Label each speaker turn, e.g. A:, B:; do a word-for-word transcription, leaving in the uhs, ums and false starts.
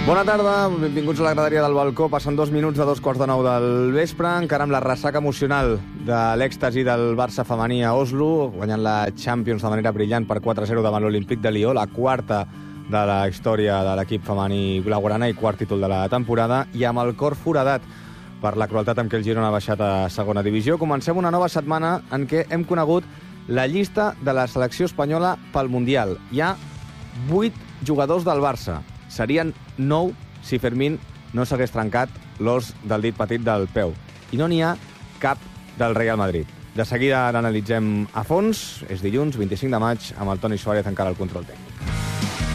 A: Bona tarda, benvinguts a la graderia del balcó. Passen dos minuts de dos quarts de nou del vespre, encara amb la ressaca emocional de l'èxtasi del Barça femení a Oslo, guanyant la Champions de manera brillant per quatre a zero davant l'Olímpic de Lió, la quarta de la història de l'equip femení blaugrana i quart títol de la temporada, i amb el cor foradat per la crueltat amb què el Girona ha baixat a segona divisió. Comencem una nova setmana en què hem conegut la llista de la selecció espanyola pel Mundial. Hi ha vuit jugadors del Barça. Serien nou si Fermín no s'hagués trencat l'os del dit petit del peu. I no n'hi ha cap del Real Madrid. De seguida l'analitzem a fons. És dilluns, vint-i-cinc de maig, amb el Toni Suárez encara al control tècnic.